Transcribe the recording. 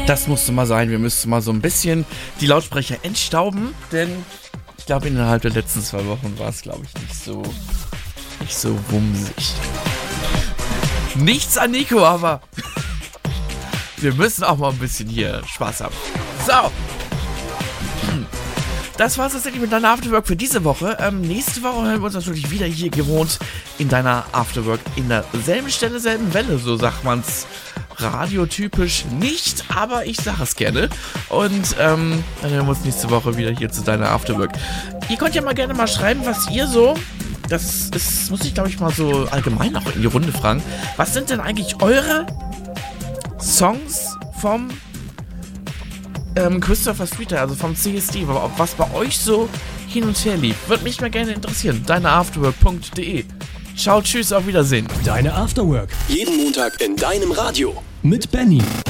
Das musste mal sein. Wir müssten mal so ein bisschen die Lautsprecher entstauben, denn ich glaube, innerhalb der letzten 2 Wochen war es, glaube ich, nicht so wumsig. Nichts an Nico, aber wir müssen auch mal ein bisschen hier Spaß haben. So. Das war's tatsächlich mit deiner Afterwork für diese Woche. Nächste Woche hören wir uns natürlich wieder hier gewohnt in deiner Afterwork in derselben Stelle, selben Welle, so sagt man's radiotypisch nicht, aber ich sage es gerne. Und dann hören wir uns nächste Woche wieder hier zu deiner Afterwork. Ihr könnt ja mal gerne mal schreiben, was ihr so, das muss ich glaube ich mal so allgemein auch in die Runde fragen, was sind denn eigentlich eure Songs vom Christopher Streeter, also vom CSD, was bei euch so hin und her lief. Würde mich mal gerne interessieren. Deineafterwork.de. Ciao, tschüss, auf Wiedersehen. Deine Afterwork. Jeden Montag in deinem Radio. Mit Benny.